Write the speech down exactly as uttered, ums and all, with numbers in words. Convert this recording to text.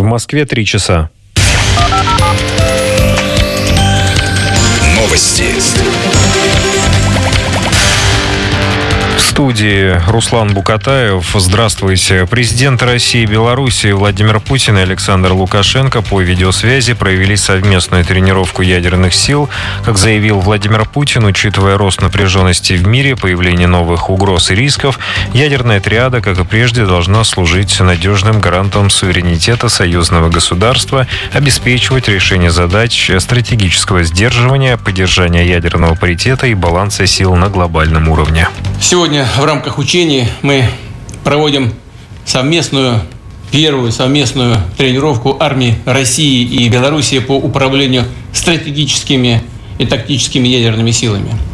Москве три часа. Новости. В студии Руслан Букатаев. Здравствуйте. Президенты России и Беларуси Владимир Путин и Александр Лукашенко по видеосвязи провели совместную тренировку ядерных сил. Как заявил Владимир Путин, учитывая рост напряженности в мире, появление новых угроз и рисков, ядерная триада, как и прежде, должна служить надежным гарантом суверенитета союзного государства, обеспечивать решение задач стратегического сдерживания, поддержания ядерного паритета и баланса сил на глобальном уровне. Сегодня в рамках учений мы проводим совместную, первую совместную тренировку армий России и Беларуси по управлению стратегическими и тактическими ядерными силами.